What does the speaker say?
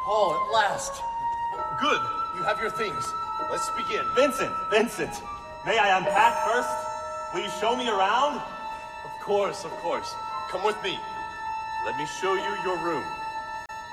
Oh, at last. Good. You have your things. Let's begin. Vincent, may I unpack first? Will you show me around? Of course. Come with me. Let me show you your room.